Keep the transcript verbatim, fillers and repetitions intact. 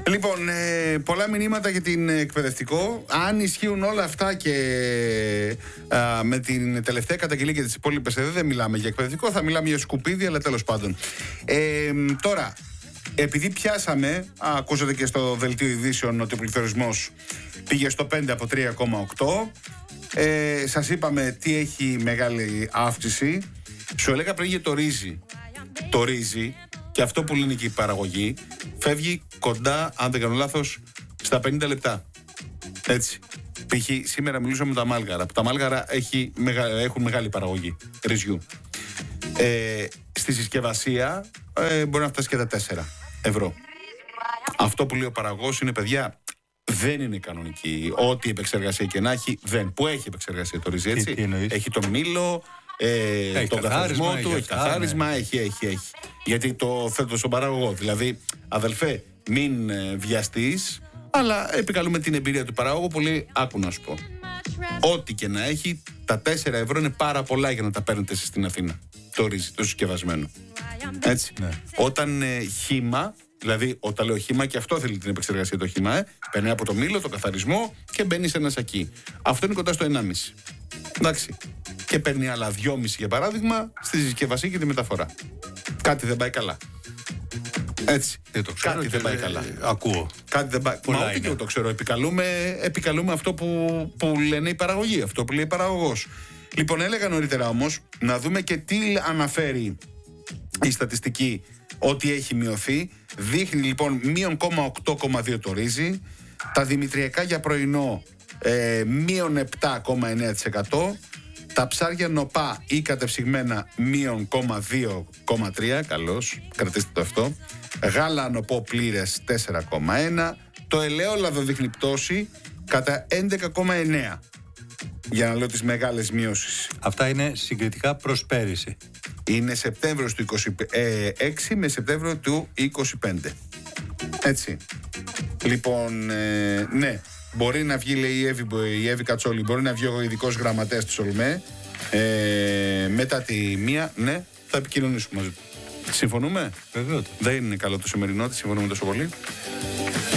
Λοιπόν, ε, πολλά μηνύματα για την εκπαιδευτικό. Αν ισχύουν όλα αυτά και α, με την τελευταία καταγγελία και τις υπόλοιπες, εδώ δεν μιλάμε για εκπαιδευτικό, θα μιλάμε για σκουπίδι, αλλά τέλος πάντων. Ε, τώρα, επειδή πιάσαμε, α, ακούσατε και στο δελτίο ειδήσεων ότι ο πληθωρισμός πήγε στο πέντε από τρία κόμμα οκτώ. Ε, σας είπαμε τι έχει μεγάλη αύξηση. Σου έλεγα πριν για το ρύζι. Το ρύζι και αυτό που λένε και η παραγωγή φεύγει κοντά, αν δεν κάνω λάθος, στα πενήντα λεπτά. Έτσι. Π.χ. σήμερα μιλούσαμε με τα μάλγαρα. Τα μάλγαρα έχει, έχουν μεγάλη παραγωγή ρυζιού. Ε, στη συσκευασία ε, μπορεί να φτάσει και τα τέσσερα ευρώ. Αυτό που λέει ο παραγωγός είναι, παιδιά, δεν είναι κανονική. Ό,τι επεξεργασία και να έχει, δεν. Που έχει επεξεργασία το ρύζι, έτσι. Τι, τι έχει το μήλο, ε, τον καθαρισμό του, έχει καθάρισμα, ναι. έχει, έχει, έχει. Γιατί το θέτω στον παραγωγό. Δηλαδή, αδελφέ, μην ε, βιαστείς, αλλά επικαλούμε την εμπειρία του παραγωγού που λέει, άκου να σου πω. Ό,τι και να έχει, τα τέσσερα ευρώ είναι πάρα πολλά για να τα παίρνετε εσείς στην Αθήνα. Το ρύζι, το συσκευασμένο. Έτσι. Ναι. Όταν ε, χύμα, δηλαδή όταν λέω χύμα, και αυτό θέλει την επεξεργασία το χύμα, ε, παίρνει από το μήλο, το καθαρισμό και μπαίνει σε ένα σακί. Αυτό είναι κοντά στο ενάμιση. Εντάξει. Και παίρνει άλλα δυόμιση για παράδειγμα στη συσκευασία και τη μεταφορά. Κάτι δεν πάει καλά. Έτσι. Δεν το ξέρω. Κάτι δεν πάει καλά. Ακούω. Κάτι δεν πάει. Μα ούτε και εγώ το ξέρω. Επικαλούμε, επικαλούμε αυτό που, που λένε η παραγωγή, αυτό που λέει η παραγωγός. Λοιπόν, έλεγα νωρίτερα όμως να δούμε και τι αναφέρει η στατιστική ότι έχει μειωθεί. Δείχνει λοιπόν μείον οκτώ κόμμα δύο το ρύζι. Τα δημητριακά για πρωινό ε, μείον επτά κόμμα εννέα τοις εκατό. Τα ψάρια νοπά ή κατεψυγμένα μείον δύο κόμμα τρία. Καλώς, κρατήστε το αυτό. Γάλα νοπό πλήρες τέσσερα κόμμα ένα. Το ελαιόλαδο δείχνει πτώση κατά έντεκα κόμμα εννέα. Για να λέω τις μεγάλες μειώσεις. Αυτά είναι συγκριτικά προς πέρυσι. Είναι Σεπτέμβριος του είκοσι έξι με Σεπτέμβριο του είκοσι πέντε. Έτσι. Λοιπόν, ε, ναι. Μπορεί να βγει, λέει η Εύη, η Εύη Κατσόλη, μπορεί να βγει ο ειδικός γραμματέας του Σολμέ. Ε, μετά τη μία, ναι, θα επικοινωνήσουμε μαζί του. Συμφωνούμε? Βεβαίως. Δεν είναι καλό το σημερινό, συμφωνούμε τόσο πολύ.